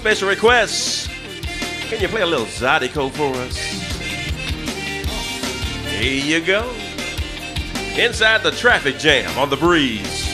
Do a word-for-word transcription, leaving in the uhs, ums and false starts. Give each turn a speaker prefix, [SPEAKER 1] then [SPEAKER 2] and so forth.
[SPEAKER 1] special request. Can you play a little Zydeco for us? Here you go. Inside the traffic jam on the breeze.